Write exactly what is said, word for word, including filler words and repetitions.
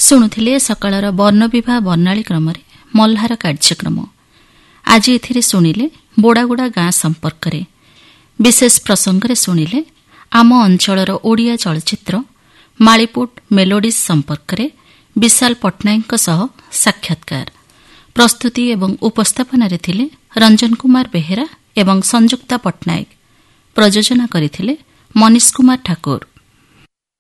ଶୁଣୁଥିଲେ ସକାଳର ବର୍ଣ୍ଣବିଭା ବର୍ଣ୍ଣାଳୀ କ୍ରମରେ ମଲ୍ହାର କାର୍ଯ୍ୟକ୍ରମ। ଆଜି ଏଥିରେ ଶୁଣିଲେ ବୋଡ଼ାଗୁଡ଼ା ଗାଁ ସମ୍ପର୍କରେ, ବିଶେଷ ପ୍ରସଙ୍ଗରେ ଶୁଣିଲେ ଆମ ଅଞ୍ଚଳର ଓଡ଼ିଆ ଚଳଚ୍ଚିତ୍ର ମାଳିପୁଟ ମେଲୋଡିଜ୍ ସମ୍ପର୍କରେ ବିଶାଲ ପଟ୍ଟନାୟକଙ୍କ ସହ ସାକ୍ଷାତକାର। ପ୍ରସ୍ତୁତି ଏବଂ ଉପସ୍ଥାପନାରେ ଥିଲେ ରଞ୍ଜନ କୁମାର ବେହେରା ଏବଂ ସଂଯୁକ୍ତା ପଟ୍ଟନାୟକ। ପ୍ରଯୋଜନା କରିଥିଲେ ମନୀଷ କୁମାର ଠାକୁର।